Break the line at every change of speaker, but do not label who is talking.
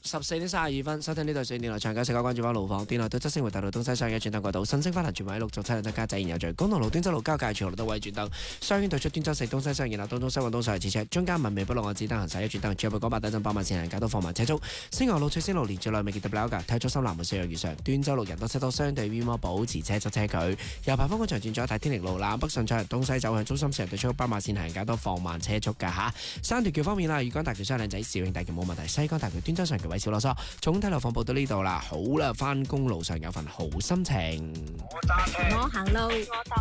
14:32，收聽呢度4電台長久食關注翻路況。電台對側星回大道東西上嘅轉燈軌道，新星花壇全部喺陸續7輛增加仔，然後在公路路端州路交界全路都位轉燈，雙圈對出端州四東西上，然後當中西往東上係車，中間文美北路我子燈行駛一轉燈，最後講白等陣8萬線人搞到放慢車速。星河路翠星路連住內未見 W 㗎，睇咗深南門4樣遇上，端州路人多車多，相對 V 摩保持車速車距。由排風廣場轉左睇天寧路南北順暢東西走向中心線對出8萬線行搞到放慢車速㗎嚇。三條橋方面啦，漁港大橋雙靚仔，肇慶大橋冇問題，西江大橋端州上橋位少囉嗦。總體路況報到呢度啦，好啦，翻工路上有份好心情。
我行路，我搭